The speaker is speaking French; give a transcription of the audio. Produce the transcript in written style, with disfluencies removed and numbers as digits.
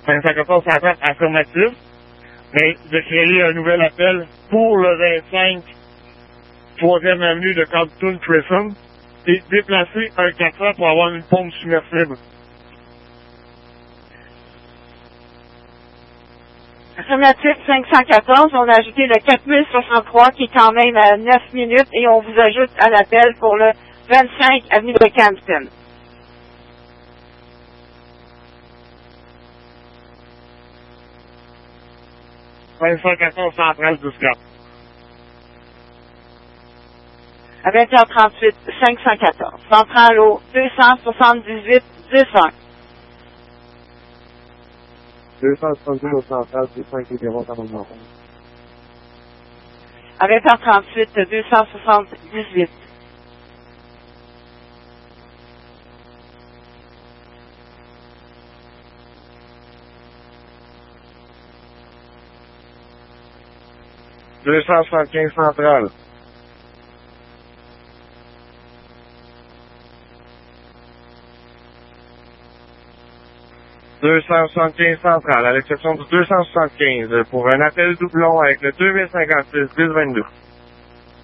514 centrale affirmatif, mais de créer un nouvel appel pour le 25 3e avenue de Compton Crescent et déplacer un 400 pour avoir une pompe submersible. Affirmatif 514, on a ajouté le 4063 qui est quand même à 9 minutes et on vous ajoute à l'appel pour le 25 avenue de Campton. « 514 centrale 10-4. À 20h38, 514. Centrale au 278 200. 270 au central, c'est 5 et 0 amendement. À 20h38, 278. « 275 centrale. 275 centrale, à l'exception du 275, pour un appel doublon avec le 2056 1022.